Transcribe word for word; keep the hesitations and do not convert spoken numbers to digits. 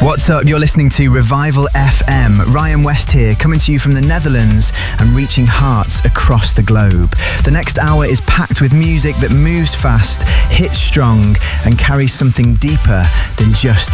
What's up? You're listening to Revival F M. Ryan West here, coming to you from the Netherlands and reaching hearts across the globe. The next hour is packed with music that moves fast, hits strong, and carries something deeper than just